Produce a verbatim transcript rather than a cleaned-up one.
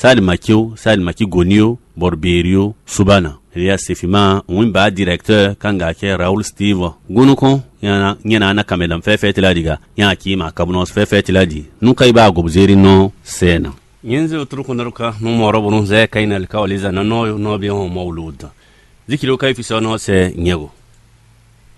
sal makio sal maki gonio borberio subana ya sefima un ba directeur kanga ke Raoul Steve gunuko yana yana na kamelan fefe tiladiga ya kima kabnos fefe tiladi nu kai ba gobzeri no sena yenze turku naruka no moro bunu ze kainal kawliza na no no bi ho maulud zikiro kai fi sono se nyego